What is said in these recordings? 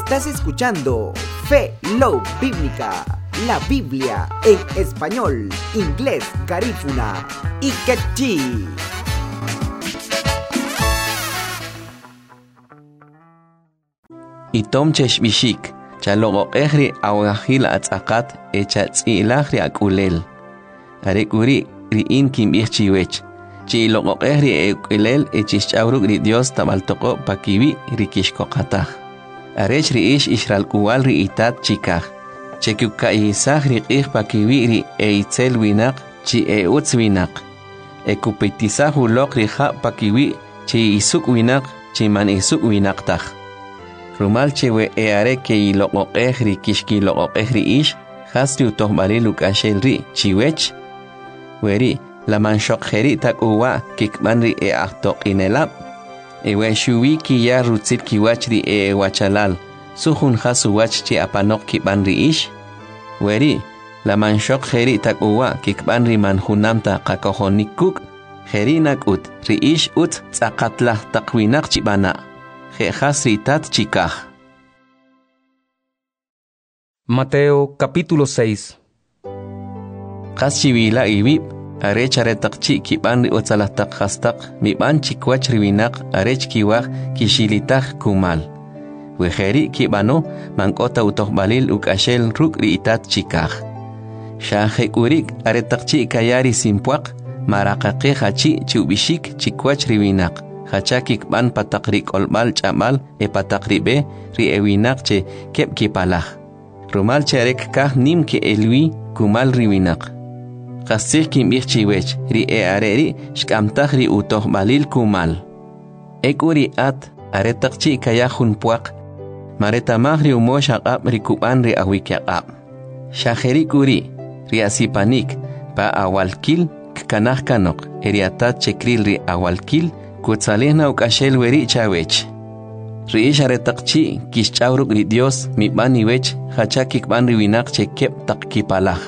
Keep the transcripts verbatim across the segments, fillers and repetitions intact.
Estás escuchando Fe Love Bíblica, la Biblia en español, inglés, garífuna y quechí. Itom cheshbishik, chalogo ehri awahil atzakat echatz ilahri akulel. Arekuri riin kim ichiwech. Chi logo ehri ekulel echishchauruk ri Dios tabaltoko pakiwi rikishkokatah. Arech riish ishral kuwal ri itat chikah. Chekuka isah ri ih pakiwi ri eitzel winak chi eutz winak. Ekupitisah ulok ri ha pakiwi chi isuk winak chi man isuk winak tah. Rumal chewe eare ke ilogo ehri kishki logo ehri ish hasri utohbali lukashel ri chiwech. Weri la manshok heri tak uwa kikmanri e ahtok inelap. Ewe shuwi ki ya rutzit ki wachri e wachalal suhun hasu wach chi apanok kikmanri ish. Weri la manshok heri tak uwa kikmanri manhunamta kakohonikuk. Heri nak ut ri ish ut tzakatlah takwinak chibana. Mateo capítulo seis. Qaschivila ibib arech aretaqchi kibanri otsalahtak hastak miban chikwach riwinak arech kiwaj kishilitaj kumal. Wejeri kibano mankota utohbalil ukashel ruk riitat chikaj. Shahek urik aretaqchi kayari simpuak marakaqe hachi chubishik chikwach riwinak. Hachakik ban patakrik olbal chamal e patakribe ri ewinak che kep kipalah. Rumal cherek kah nim ke elwi kumal riwinak. Qasih kim ichiwech ri e areri shkamtah ri utoh balil kumal. Ekuri at aretakchi kayahun puak. Maretamah ri umosh aqab ri kuban ri awikyaqab. Shaheri kuri ri asipanik pa awalkil kanah kanok eriatat chekril ri awalkil Kutsalihna ukashel weri chawech. Riish aretaqchi kishchauruk ri Dios mi bani wech hachakik ban riwinak che kep takkipalah.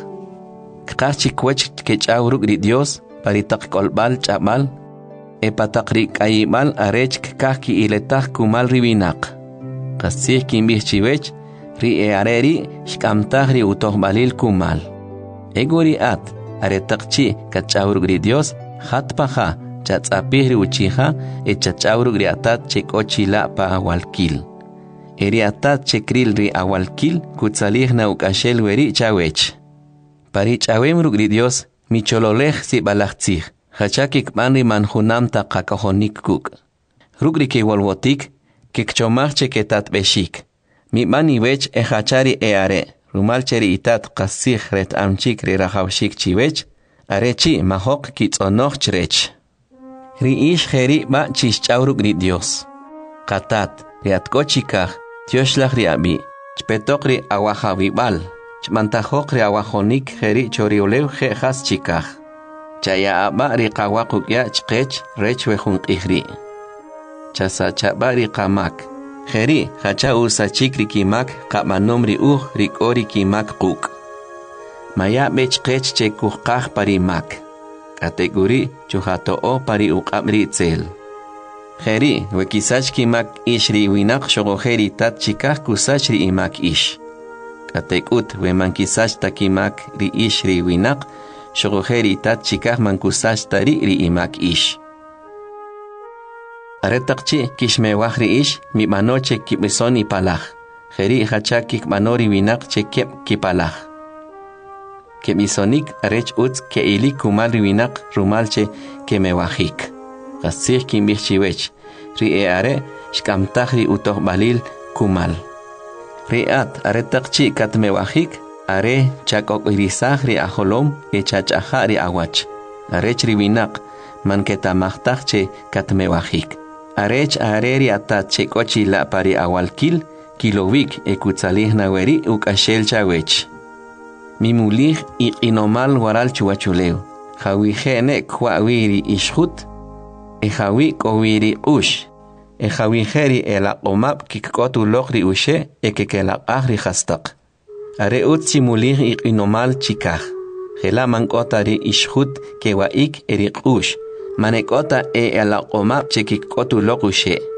Kqachik wech kechchauruk ri Dios paritak kolbal chabal e patakri kaibal arech kaki iletah kumal riwinak. Qasih kimbihchi wech ri e areri shkamtah ri utohbalil kumal. Egori at aretaqchi kachchauruk ri Dios hatpaha chatzapihri uchija e chachauruk ri atat chekochila pa awalkil. Eri atat chekril ri awalkil kutsalihna ukashel weri chawech. Pari chawemruk ri Dios michololej si balachtzih. Hachakik manri manhunam ta kakohonik kuk. Rukri ke wolwotik kikchomach cheketat beshik. Mi mani wech e hachari e are. Rumal cheri itat qasih ret amchik ri rahawshik chiwech. Arechi mahok kitzonoch chrech. Riish heri ba chishchauruk ri Dios. Katat riatkochikaj tioshlach ri abi. Chpetok ri awajawibal. Chmantajok ri awajonik heri choriolew je has chikaj. Chaya aba ri qawakukya chqech rech wejun qihri. Chasa chaba ri qamak. Heri hacha usachik ri kimak qamanom ri uj ri kori kimak quk. Maya bechqech chekuqaj parimak. Kategori chuhato o pari uqabri tzel. Heri wekisach kimak ish ri winak shogoheri tat chikah kusach ri imak ish. Katekut weman kisach takimak ri ish ri winak shogoheri tat chikah mankusach tari ri imak ish. Aretakchi kishmewah ri ish mi manoche kibisoni palah. Heri hachakik manori winak chekep kipalah. Kemisonik arech utz ke ili kumal riwinak rumalche kemewahik. Qasih kimbihchiwech. Ri e are shkamtah ri utoh balil kumal. Ri at aretaqchi katmewahik are chakok irisah ri aholom e chachaha ri awach. Arech riwinak manketamahtaj che katmewahik. Arech are ri atat che kochi la pari awalkil kilowik e kutsalihna weri ukashel chawech. Mimulih iqinomal waral chuachuleu. Jawi jene kwawiri ishut. E jawi kowiri ush. E jawi jeri elaqomab kikotu lokri ushe e kekelaqahri hastak. Are ut simulih iqinomal chikaj. Jela mankotari ishut kewaik eriq ush. Manekota e elaqomab chekikotu lok ushe.